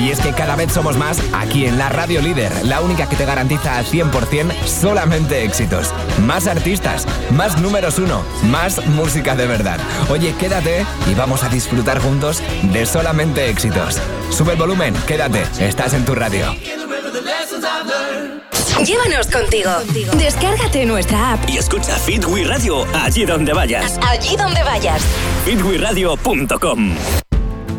Y es que cada vez somos más aquí en la Radio Líder, la única que te garantiza al 100% solamente éxitos. Más artistas, más números 1, más música de verdad. Oye, quédate y vamos a disfrutar juntos de solamente éxitos. Sube el volumen, quédate, estás en tu radio. Llévanos contigo. Descárgate nuestra app y escucha Fit We Radio allí donde vayas. Allí donde vayas. fitwiradio.com